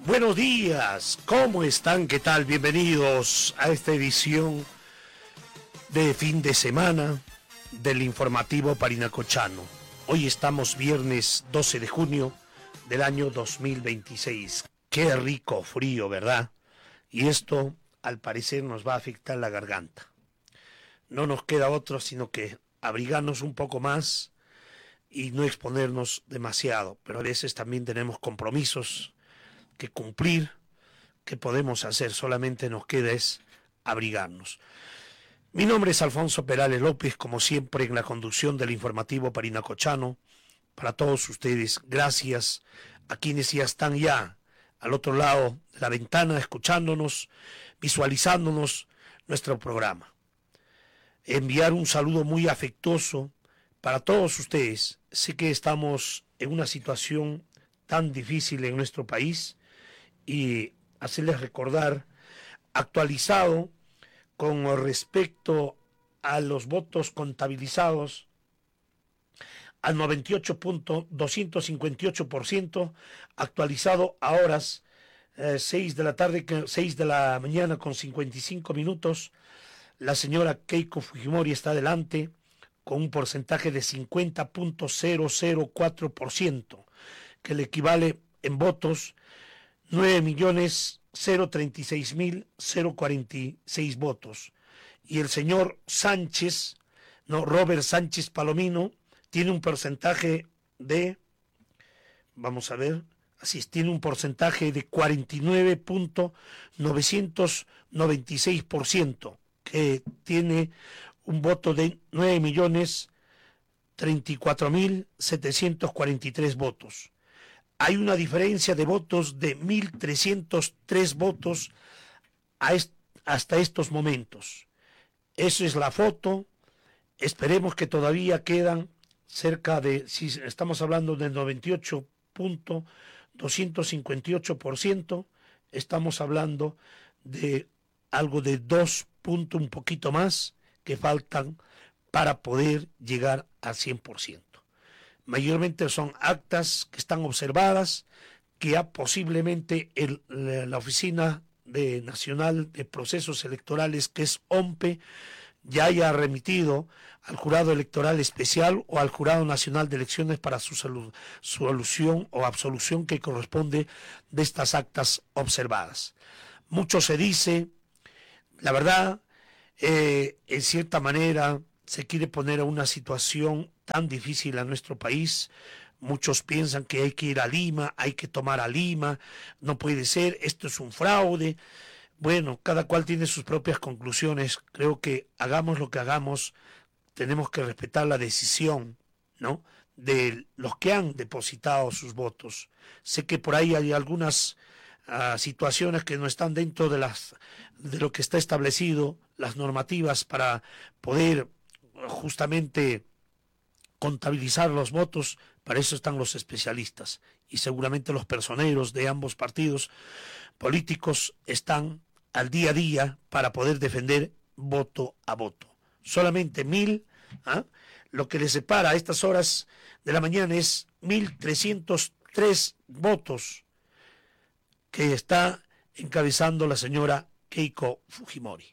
Buenos días, ¿cómo están? ¿Qué tal? Bienvenidos a esta edición de fin de semana del informativo parinacochano. Hoy estamos viernes 12 de junio del año 2026. Qué rico frío, ¿verdad? Y esto, al parecer, nos va a afectar la garganta. No nos queda otro sino que abrigarnos un poco más y no exponernos demasiado. Pero a veces también tenemos compromisos que cumplir, que podemos hacer, solamente nos queda es abrigarnos. Mi nombre es Alfonso Perales López, como siempre en la conducción del informativo parinacochano. Para todos ustedes, gracias a quienes ya están al otro lado de la ventana, escuchándonos, visualizándonos nuestro programa. Enviar un saludo muy afectuoso para todos ustedes. Sé que estamos en una situación tan difícil en nuestro país, y hacerles recordar, actualizado con respecto a los votos contabilizados al 98.258%, actualizado a horas 6 de la tarde, 6 de la mañana con 55 minutos. La señora Keiko Fujimori está adelante con un porcentaje de 50.004%, que le equivale en votos 9.036.046 votos. Y el señor Sánchez, Robert Sánchez Palomino, tiene un porcentaje de, tiene un porcentaje de 49.996%, que tiene un voto de 9.034.743 votos. Hay una diferencia de votos de 1.303 votos hasta estos momentos. Eso es la foto. Esperemos que todavía quedan cerca de, si estamos hablando del 98.258%, estamos hablando de algo de 2 puntos, un poquito más, que faltan para poder llegar al 100%. Mayormente son actas que están observadas, que ya posiblemente la Oficina Nacional de Procesos Electorales, que es OMPE, ya haya remitido al Jurado Electoral Especial o al Jurado Nacional de Elecciones para su solución o absolución que corresponde de estas actas observadas. Mucho se dice, la verdad, en cierta manera se quiere poner a una situación tan difícil a nuestro país. Muchos piensan que hay que ir a Lima, hay que tomar a Lima, no puede ser, esto es un fraude. Bueno, cada cual tiene sus propias conclusiones. Creo que hagamos lo que hagamos, tenemos que respetar la decisión, ¿no?, de los que han depositado sus votos. Sé que por ahí hay algunas situaciones que no están dentro de lo que está establecido, las normativas para poder justamente contabilizar los votos. Para eso están los especialistas, y seguramente los personeros de ambos partidos políticos están al día a día para poder defender voto a voto. Solamente lo que les separa a estas horas de la mañana es 1.303 votos que está encabezando la señora Keiko Fujimori.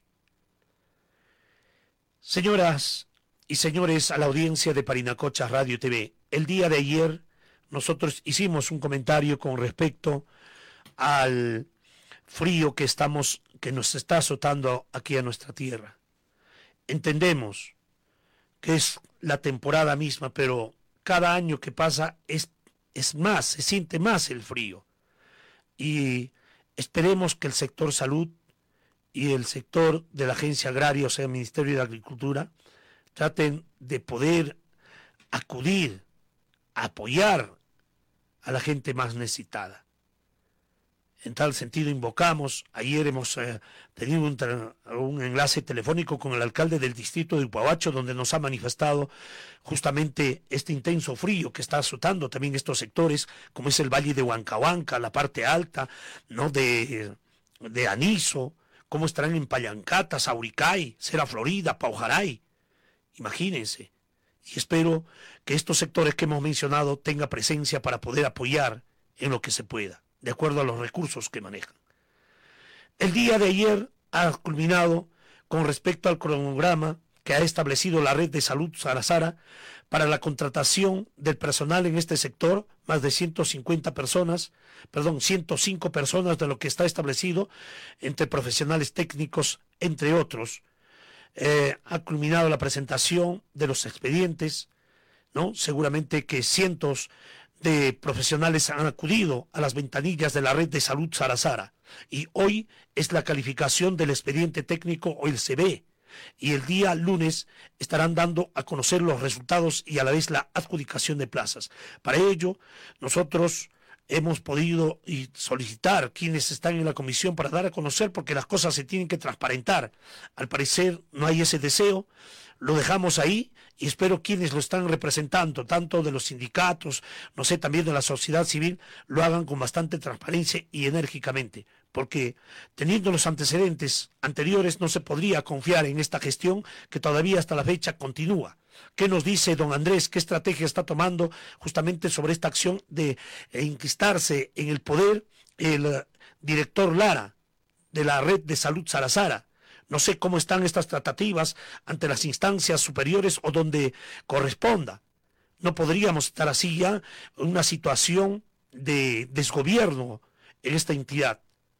Señoras y señores, a la audiencia de Parinacocha Radio TV, el día de ayer nosotros hicimos un comentario con respecto al frío que nos está azotando aquí a nuestra tierra. Entendemos que es la temporada misma, pero cada año que pasa es más, se siente más el frío. Y esperemos que el sector salud y el sector de la agencia agraria, o sea, el Ministerio de Agricultura, traten de poder acudir, a apoyar a la gente más necesitada. En tal sentido invocamos, ayer hemos tenido un enlace telefónico con el alcalde del distrito de Upabacho, donde nos ha manifestado justamente este intenso frío que está azotando también estos sectores, como es el valle de Huancahuanca, la parte alta, ¿no?, de Aniso, cómo estarán en Pallancata, Sauricay, Cera Florida, Paujaray. Imagínense. Y espero que estos sectores que hemos mencionado tengan presencia para poder apoyar en lo que se pueda. de acuerdo a los recursos que manejan. El día de ayer ha culminado con respecto al cronograma que ha establecido la Red de Salud Sarasara para la contratación del personal en este sector, más de 105 personas de lo que está establecido entre profesionales técnicos, entre otros. Ha culminado la presentación de los expedientes, ¿no? Seguramente que cientos de profesionales han acudido a las ventanillas de la Red de Salud Sarasara y hoy es la calificación del expediente técnico o el CB. Y el día lunes estarán dando a conocer los resultados y a la vez la adjudicación de plazas. Para ello, nosotros hemos podido solicitar quienes están en la comisión para dar a conocer, porque las cosas se tienen que transparentar. Al parecer no hay ese deseo, lo dejamos ahí y espero quienes lo están representando, tanto de los sindicatos, no sé, también de la sociedad civil, lo hagan con bastante transparencia y enérgicamente, porque teniendo los antecedentes anteriores no se podría confiar en esta gestión que todavía hasta la fecha continúa. ¿Qué nos dice don Andrés? ¿Qué estrategia está tomando justamente sobre esta acción de enquistarse en el poder el director Lara de la Red de Salud Sarasara? No sé cómo están estas tratativas ante las instancias superiores o donde corresponda. No podríamos estar así ya en una situación de desgobierno en esta entidad.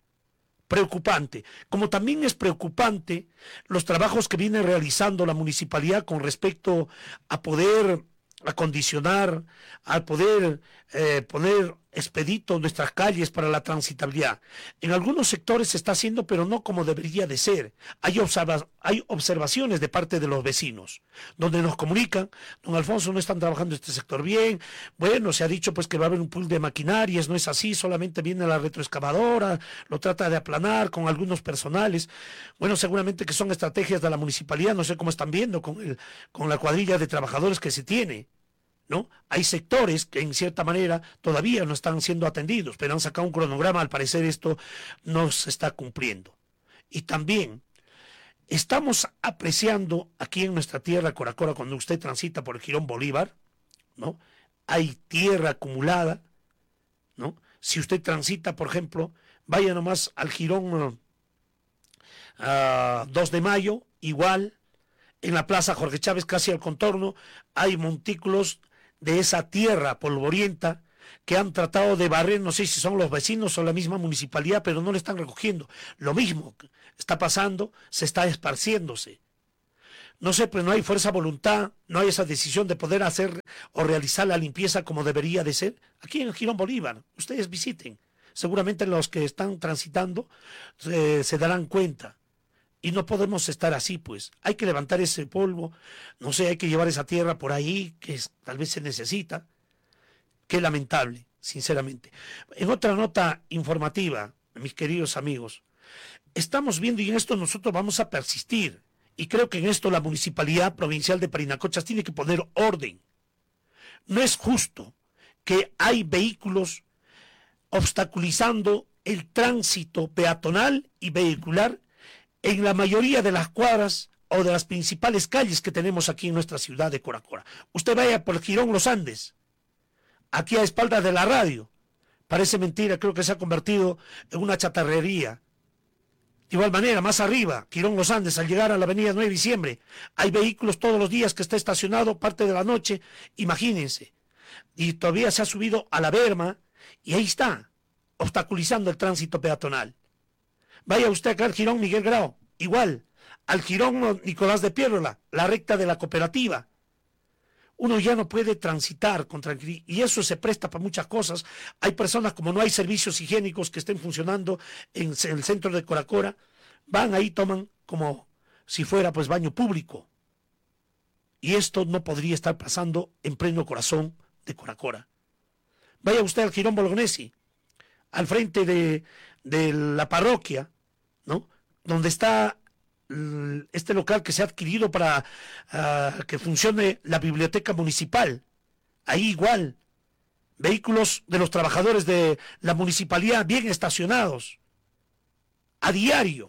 Preocupante, como también es preocupante los trabajos que viene realizando la municipalidad con respecto a poder acondicionar, a poder poner expedito nuestras calles para la transitabilidad. En algunos sectores se está haciendo, pero no como debería de ser. Hay observaciones de parte de los vecinos, donde nos comunican, don Alfonso, no están trabajando este sector bien, bueno, se ha dicho pues que va a haber un pool de maquinarias, no es así, solamente viene la retroexcavadora, lo trata de aplanar con algunos personales. Bueno, seguramente que son estrategias de la municipalidad, no sé cómo están viendo con la cuadrilla de trabajadores que se tiene, ¿no? Hay sectores que en cierta manera todavía no están siendo atendidos, pero han sacado un cronograma, al parecer esto no se está cumpliendo. Y también estamos apreciando aquí en nuestra tierra Coracora, cuando usted transita por el Jirón Bolívar, ¿no? Hay tierra acumulada, ¿no? Si usted transita, por ejemplo, vaya nomás al Jirón 2 de Mayo, igual, en la Plaza Jorge Chávez, casi al contorno, hay montículos de esa tierra polvorienta que han tratado de barrer, no sé si son los vecinos o la misma municipalidad, pero no le están recogiendo. Lo mismo está pasando, se está esparciéndose. No sé, pues no hay fuerza, voluntad, no hay esa decisión de poder hacer o realizar la limpieza como debería de ser. Aquí en el Jirón Bolívar, ustedes visiten. Seguramente los que están transitando se darán cuenta. Y no podemos estar así, pues. Hay que levantar ese polvo, no sé, hay que llevar esa tierra por ahí, que tal vez se necesita. Qué lamentable, sinceramente. En otra nota informativa, mis queridos amigos, estamos viendo, y en esto nosotros vamos a persistir, y creo que en esto la Municipalidad Provincial de Parinacochas tiene que poner orden. No es justo que hay vehículos obstaculizando el tránsito peatonal y vehicular en la mayoría de las cuadras o de las principales calles que tenemos aquí en nuestra ciudad de Coracora. Usted vaya por el Jirón Los Andes, aquí a espaldas de la radio. Parece mentira, creo que se ha convertido en una chatarrería. De igual manera, más arriba, Jirón Los Andes, al llegar a la avenida 9 de diciembre, hay vehículos todos los días que está estacionado parte de la noche, imagínense. Y todavía se ha subido a la berma y ahí está, obstaculizando el tránsito peatonal. Vaya usted acá al Jirón Miguel Grau, igual, al Jirón Nicolás de Piérola, la recta de la cooperativa. Uno ya no puede transitar con tranquilidad y eso se presta para muchas cosas. Hay personas, como no hay servicios higiénicos que estén funcionando en el centro de Coracora, van ahí, toman como si fuera pues baño público. Y esto no podría estar pasando en pleno corazón de Coracora. Vaya usted al Jirón Bolognesi, al frente de la parroquia, ¿no? Donde está este local que se ha adquirido para que funcione la biblioteca municipal. Ahí igual, vehículos de los trabajadores de la municipalidad bien estacionados, a diario.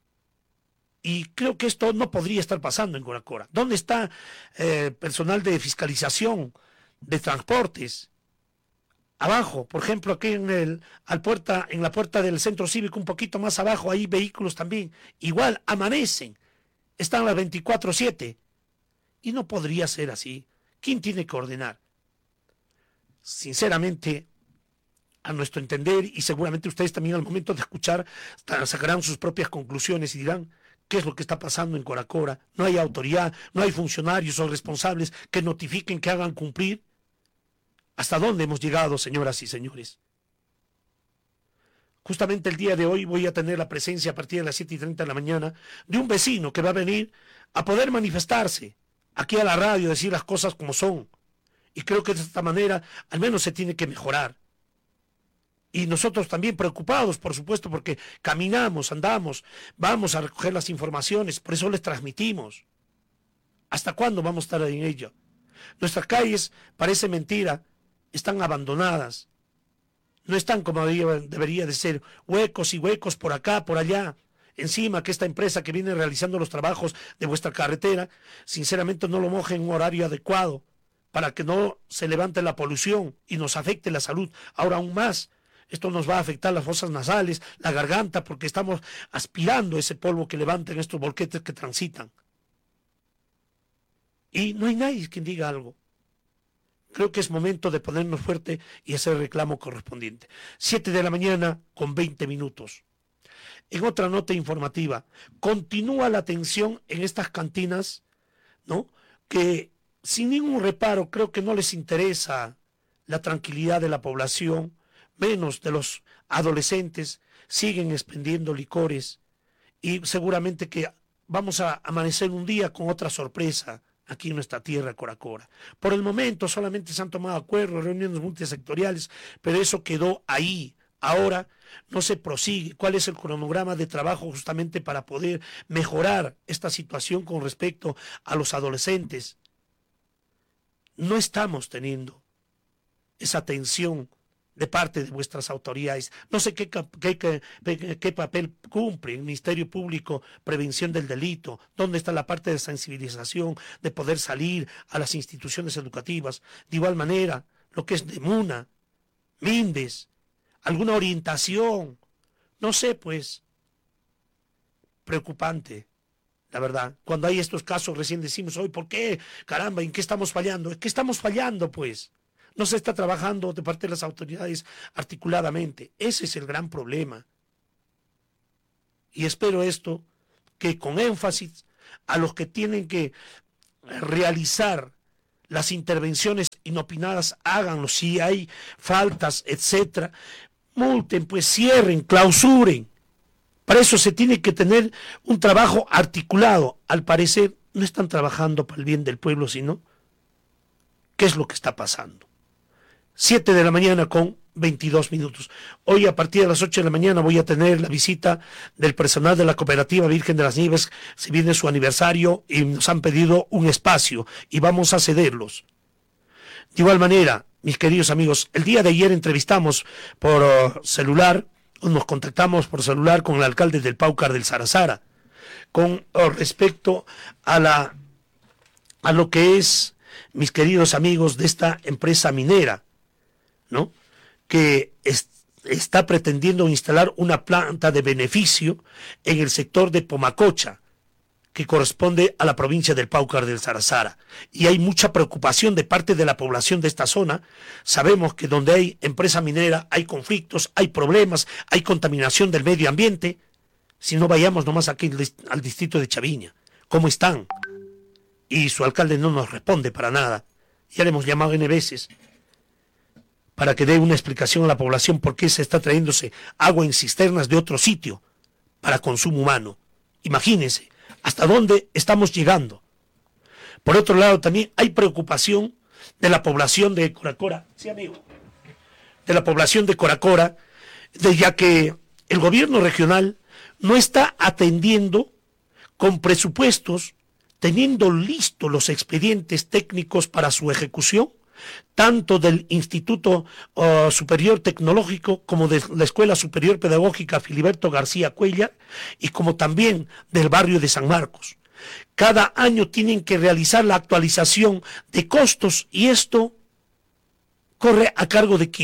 Y creo que esto no podría estar pasando en Coracora. ¿Dónde está personal de fiscalización, de transportes? Abajo, por ejemplo, aquí en la puerta del centro cívico, un poquito más abajo, hay vehículos también. Igual, amanecen, están las 24/7. Y no podría ser así. ¿Quién tiene que ordenar? Sinceramente, a nuestro entender, y seguramente ustedes también al momento de escuchar sacarán sus propias conclusiones y dirán qué es lo que está pasando en Coracora. No hay autoridad, no hay funcionarios o responsables que notifiquen, que hagan cumplir. ¿Hasta dónde hemos llegado, señoras y señores? Justamente el día de hoy voy a tener la presencia a partir de las 7:30 de la mañana de un vecino que va a venir a poder manifestarse aquí a la radio, decir las cosas como son. Y creo que de esta manera al menos se tiene que mejorar. Y nosotros también preocupados, por supuesto, porque caminamos, andamos, vamos a recoger las informaciones, por eso les transmitimos. ¿Hasta cuándo vamos a estar en ello? Nuestras calles, parece mentira, están abandonadas. No están como debería de ser, huecos y huecos por acá, por allá. Encima que esta empresa que viene realizando los trabajos de vuestra carretera, sinceramente no lo moje en un horario adecuado para que no se levante la polución y nos afecte la salud. Ahora aún más, esto nos va a afectar las fosas nasales, la garganta, porque estamos aspirando ese polvo que levantan estos volquetes que transitan. Y no hay nadie quien diga algo. Creo que es momento de ponernos fuerte y hacer el reclamo correspondiente. 7:20 a.m. En otra nota informativa, continúa la tensión en estas cantinas, ¿no? Que sin ningún reparo creo que no les interesa la tranquilidad de la población, menos de los adolescentes, siguen expendiendo licores y seguramente que vamos a amanecer un día con otra sorpresa aquí en nuestra tierra, Coracora. Por el momento solamente se han tomado acuerdos, reuniones multisectoriales, pero eso quedó ahí. Ahora no se prosigue. ¿Cuál es el cronograma de trabajo justamente para poder mejorar esta situación con respecto a los adolescentes? No estamos teniendo esa atención de parte de vuestras autoridades. No sé qué papel cumple el Ministerio Público, prevención del delito, dónde está la parte de sensibilización, de poder salir a las instituciones educativas. De igual manera, lo que es de MUNA, MINDES, alguna orientación, no sé, pues, preocupante, la verdad. Cuando hay estos casos recién decimos, hoy, ¿por qué? Caramba, ¿en qué estamos fallando? Es que estamos fallando, pues. No se está trabajando de parte de las autoridades articuladamente. Ese es el gran problema. Y espero esto, que con énfasis a los que tienen que realizar las intervenciones inopinadas, háganlo. Si hay faltas, etcétera, multen, pues cierren, clausuren. Para eso se tiene que tener un trabajo articulado. Al parecer no están trabajando para el bien del pueblo, sino ¿qué es lo que está pasando? 7:22 a.m. Hoy a partir de las 8 de la mañana voy a tener la visita del personal de la Cooperativa Virgen de las Nieves. Se viene su aniversario y nos han pedido un espacio y vamos a cederlos. De igual manera, mis queridos amigos, el día de ayer entrevistamos por celular, nos contactamos por celular con el alcalde del Paucar del Sarasara, con respecto a lo que es, mis queridos amigos, de esta empresa minera, ¿no? Que está pretendiendo instalar una planta de beneficio en el sector de Pomacocha, que corresponde a la provincia del Paucar del Sarasara. Y hay mucha preocupación de parte de la población de esta zona. Sabemos que donde hay empresa minera hay conflictos, hay problemas, hay contaminación del medio ambiente. Si no, vayamos nomás aquí al distrito de Chaviña. ¿Cómo están? Y su alcalde no nos responde para nada. Ya le hemos llamado N veces para que dé una explicación a la población por qué se está trayéndose agua en cisternas de otro sitio para consumo humano. Imagínense hasta dónde estamos llegando. Por otro lado, también hay preocupación de la población de Coracora, sí, amigo, de la población de Coracora, ya que el gobierno regional no está atendiendo con presupuestos, teniendo listos los expedientes técnicos para su ejecución, tanto del Instituto Superior Tecnológico como de la Escuela Superior Pedagógica Filiberto García Cuellar y como también del barrio de San Marcos. Cada año tienen que realizar la actualización de costos y esto corre a cargo de ¿quién?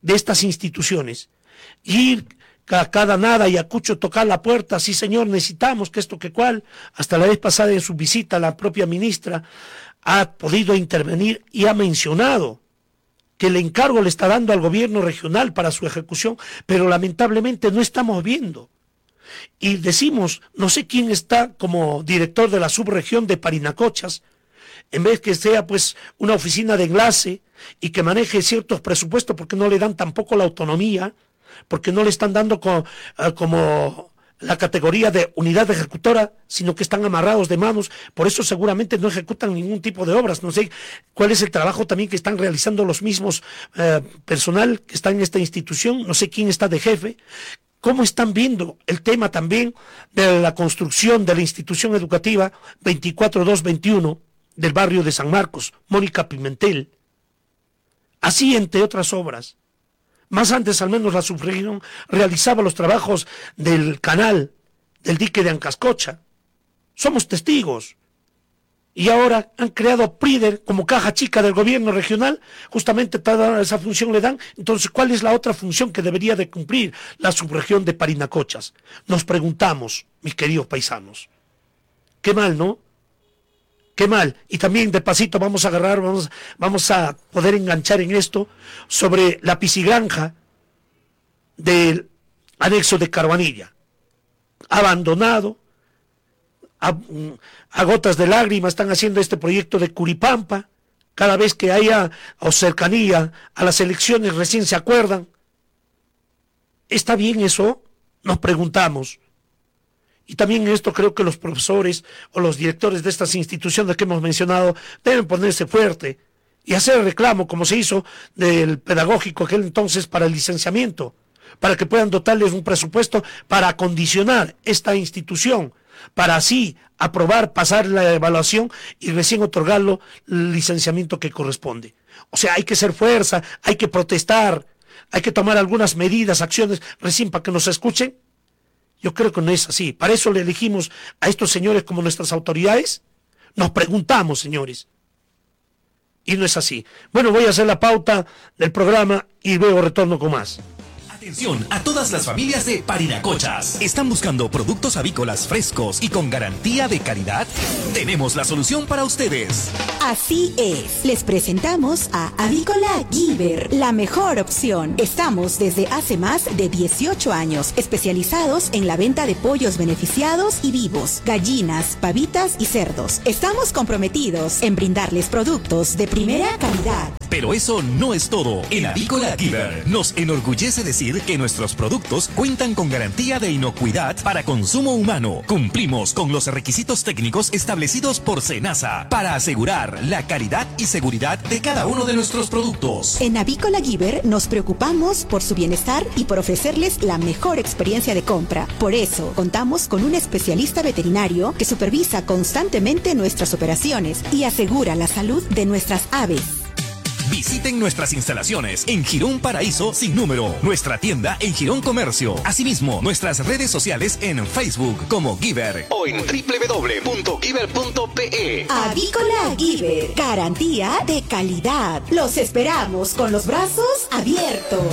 de estas instituciones. Y ir a cada nada y a Cucho tocar la puerta, sí señor, necesitamos que esto que cual. Hasta la vez pasada en su visita la propia ministra ha podido intervenir y ha mencionado que el encargo le está dando al gobierno regional para su ejecución, pero lamentablemente no estamos viendo. Y decimos, no sé quién está como director de la subregión de Parinacochas, en vez que sea pues una oficina de enlace y que maneje ciertos presupuestos, porque no le dan tampoco la autonomía, porque no le están dando como la categoría de unidad ejecutora, sino que están amarrados de manos, por eso seguramente no ejecutan ningún tipo de obras. No sé cuál es el trabajo también que están realizando los mismos personal que está en esta institución, no sé quién está de jefe. ¿Cómo están viendo el tema también de la construcción de la institución educativa 24221 del barrio de San Marcos, Mónica Pimentel? Así, entre otras obras. Más antes, al menos, la subregión realizaba los trabajos del canal, del dique de Ancascocha. Somos testigos. Y ahora han creado PRIDER como caja chica del gobierno regional, justamente toda esa función le dan. Entonces, ¿cuál es la otra función que debería de cumplir la subregión de Parinacochas? Nos preguntamos, mis queridos paisanos. Qué mal, ¿no? Qué mal. Y también de pasito vamos a agarrar, vamos a poder enganchar en esto sobre la piscigranja del anexo de Carvanilla. Abandonado, a gotas de lágrimas están haciendo este proyecto de Curipampa. Cada vez que haya o cercanía a las elecciones recién se acuerdan. ¿Está bien eso? Nos preguntamos. Y también en esto creo que los profesores o los directores de estas instituciones que hemos mencionado deben ponerse fuerte y hacer reclamo, como se hizo del pedagógico aquel entonces para el licenciamiento, para que puedan dotarles un presupuesto para acondicionar esta institución, para así aprobar, pasar la evaluación y recién otorgarlo el licenciamiento que corresponde. O sea, hay que ser fuerza, hay que protestar, hay que tomar algunas medidas, acciones, recién para que nos escuchen. Yo creo que no es así. Para eso le elegimos a estos señores como nuestras autoridades. Nos preguntamos, señores. Y no es así. Bueno, voy a hacer la pauta del programa y luego retorno con más. Atención a todas las familias de Parinacochas. ¿Están buscando productos avícolas frescos y con garantía de calidad? Tenemos la solución para ustedes. Así es. Les presentamos a Avícola Giver, la mejor opción. Estamos desde hace más de 18 años especializados en la venta de pollos beneficiados y vivos, gallinas, pavitas y cerdos. Estamos comprometidos en brindarles productos de primera calidad. Pero eso no es todo. En Avícola Giver nos enorgullece decir que nuestros productos cuentan con garantía de inocuidad para consumo humano. Cumplimos con los requisitos técnicos establecidos por SENASA para asegurar la calidad y seguridad de cada uno de nuestros productos. En Avícola Giver nos preocupamos por su bienestar y por ofrecerles la mejor experiencia de compra. Por eso, contamos con un especialista veterinario que supervisa constantemente nuestras operaciones y asegura la salud de nuestras aves. Visiten nuestras instalaciones en Girón Paraíso sin número, nuestra tienda en Girón Comercio. Asimismo, nuestras redes sociales en Facebook como Giver o en www.giver.pe. Avícola Giver, garantía de calidad. Los esperamos con los brazos abiertos.